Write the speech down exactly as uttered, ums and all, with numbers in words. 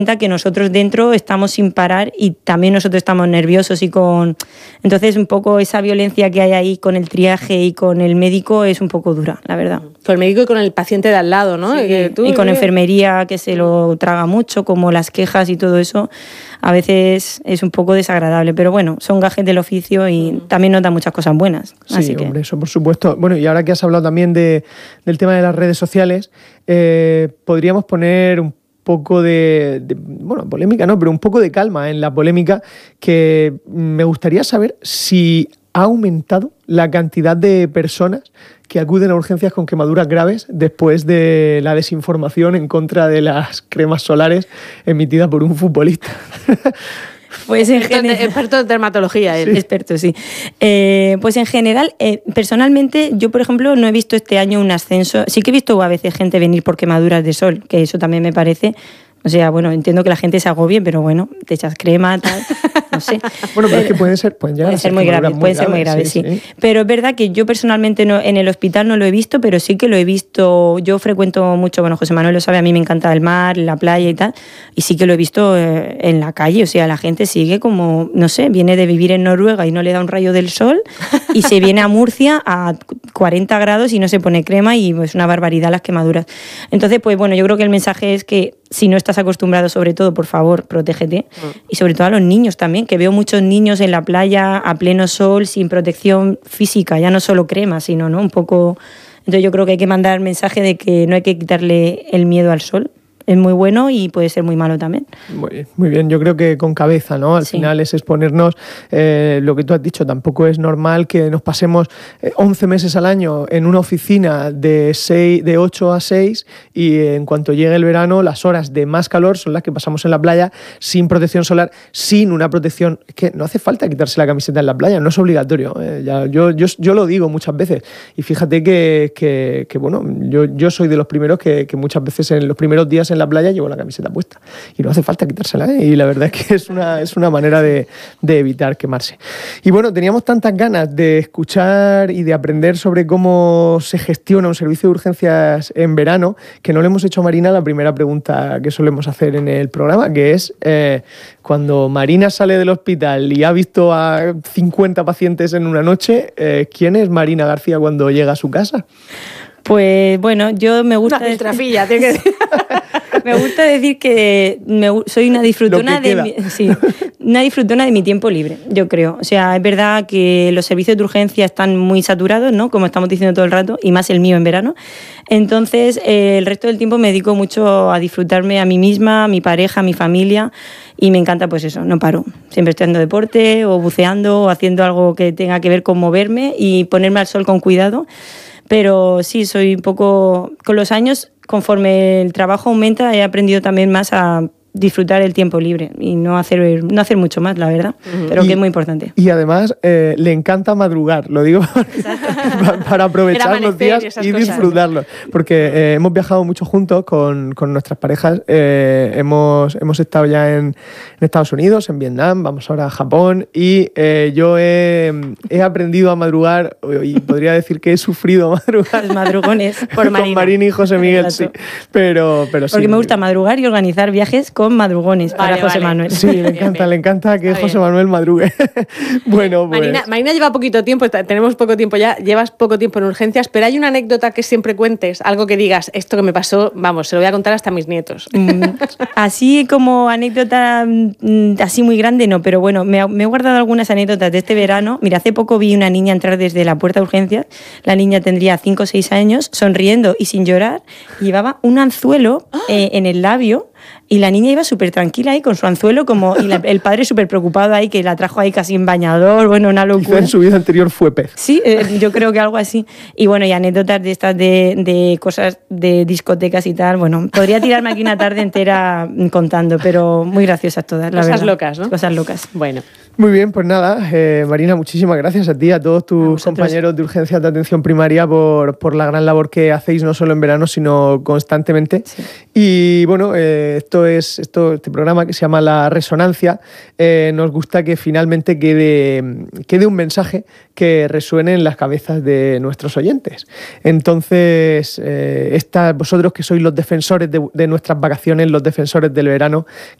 que nosotros dentro estamos sin parar y también nosotros estamos nerviosos y con... Entonces un poco esa violencia que hay ahí con el triaje y con el médico es un poco dura, la verdad. Con el médico y con el paciente de al lado, ¿no? Sí, que tú, y con ¿eh? enfermería que se lo traga mucho, como las quejas y todo eso, a veces es un poco desagradable, pero bueno, son gajes del oficio y mm. también nos da muchas cosas buenas. Sí, así que... hombre, eso por supuesto. Bueno, y ahora que has hablado también de, del tema de las redes sociales, eh, podríamos poner un poco de, de, bueno, polémica no, pero un poco de calma en la polémica, que me gustaría saber si ha aumentado la cantidad de personas que acuden a urgencias con quemaduras graves después de la desinformación en contra de las cremas solares emitidas por un futbolista. Pues en general, experto en dermatología, él. Sí. Experto, sí. Eh, pues en general, eh, personalmente, yo por ejemplo no he visto este año un ascenso. Sí que he visto a veces gente venir por quemaduras de sol, que eso también me parece. O sea, bueno, entiendo que la gente se agobie, pero bueno, te echas crema, tal, no sé. Bueno, pero, pero es que pueden ser, pueden llegar pueden a ser, ser muy graves, pueden ser muy graves, sí, sí. sí. Pero es verdad que yo personalmente no, en el hospital no lo he visto, pero sí que lo he visto. Yo frecuento mucho, bueno, José Manuel lo sabe, a mí me encanta el mar, la playa y tal, y sí que lo he visto eh, en la calle. O sea, la gente sigue como, no sé, viene de vivir en Noruega y no le da un rayo del sol, y se viene a Murcia a cuarenta grados y no se pone crema, y es pues, una barbaridad las quemaduras. Entonces, pues bueno, yo creo que el mensaje es que si no estás acostumbrado, sobre todo, por favor, protégete. Mm. Y sobre todo a los niños también, que veo muchos niños en la playa a pleno sol, sin protección física, ya no solo crema, sino ¿no? un poco... Entonces yo creo que hay que mandar el mensaje de que no hay que quitarle el miedo al sol. Es muy bueno y puede ser muy malo también. Muy, muy bien, yo creo que con cabeza, ¿no? Al sí. final es exponernos, eh, lo que tú has dicho, tampoco es normal que nos pasemos once meses al año en una oficina de, seis, de ocho a seis y en cuanto llegue el verano las horas de más calor son las que pasamos en la playa sin protección solar, sin una protección. Es que no hace falta quitarse la camiseta en la playa, no es obligatorio. Eh, ya, yo, yo, yo lo digo muchas veces y fíjate que, que, que bueno, yo, yo soy de los primeros que, que muchas veces en los primeros días en la playa llevo la camiseta puesta y no hace falta quitársela, ¿eh? Y la verdad es que es una, es una manera de, de evitar quemarse. Y bueno, teníamos tantas ganas de escuchar y de aprender sobre cómo se gestiona un servicio de urgencias en verano que no le hemos hecho a Marina la primera pregunta que solemos hacer en el programa, que es eh, cuando Marina sale del hospital y ha visto a cincuenta pacientes en una noche, eh, ¿quién es Marina García cuando llega a su casa? Pues bueno, yo me gusta... Una filtrafilla, tiene que decir. Me gusta decir que me, soy una disfrutona de mi, sí, una disfrutona de mi tiempo libre, yo creo. O sea, es verdad que los servicios de urgencia están muy saturados, ¿no? Como estamos diciendo todo el rato, y más el mío en verano. Entonces, eh, el resto del tiempo me dedico mucho a disfrutarme a mí misma, a mi pareja, a mi familia, y me encanta pues eso, no paro. Siempre estoy haciendo deporte o buceando o haciendo algo que tenga que ver con moverme y ponerme al sol con cuidado. Pero sí, soy un poco... Con los años, conforme el trabajo aumenta, he aprendido también más a disfrutar el tiempo libre y no hacer, no hacer mucho más, la verdad, uh-huh. pero y, que es muy importante. Y además eh, le encanta madrugar, lo digo para, para aprovechar los días y, y disfrutarlos, porque eh, hemos viajado mucho juntos con, con nuestras parejas, eh, hemos, hemos estado ya en, en Estados Unidos, en Vietnam, vamos ahora a Japón y eh, yo he, he aprendido a madrugar y podría decir que he sufrido madrugar. Los madrugones por con Marina. Marina y José Miguel, sí, pero, pero sí. Porque me gusta madrugar y organizar viajes con madrugones para vale, José vale. Manuel. Sí, le encanta, bien, le encanta que José Manuel madrugue. Bueno, pues... Marina, Marina lleva poquito tiempo, tenemos poco tiempo ya, llevas poco tiempo en urgencias, pero hay una anécdota que siempre cuentes, algo que digas, esto que me pasó, vamos, se lo voy a contar hasta a mis nietos. Mm, así como anécdota así muy grande, no, pero bueno, me, me he guardado algunas anécdotas de este verano. Mira, hace poco vi una niña entrar desde la puerta de urgencias, la niña tendría cinco o seis años, sonriendo y sin llorar, llevaba un anzuelo eh, en el labio. Y la niña iba súper tranquila ahí con su anzuelo, como, y la, el padre súper preocupado ahí, que la trajo ahí casi en bañador, bueno, una locura. Quizá en su vida anterior fue pez. Sí, eh, yo creo que algo así. Y bueno, y anécdotas de estas de, de cosas de discotecas y tal, bueno, podría tirarme aquí una tarde entera contando, pero muy graciosas todas, la Cosas verdad. locas, ¿no? Cosas locas. Bueno. Muy bien, pues nada, eh, Marina, muchísimas gracias a ti, a todos tus a compañeros de urgencias de atención primaria por, por la gran labor que hacéis, no solo en verano, sino constantemente. Sí. Y bueno, eh, esto esto es esto, este programa que se llama La Resonancia, eh, nos gusta que finalmente quede, quede un mensaje que resuene en las cabezas de nuestros oyentes. Entonces, eh, esta, vosotros que sois los defensores de, de nuestras vacaciones, los defensores del verano,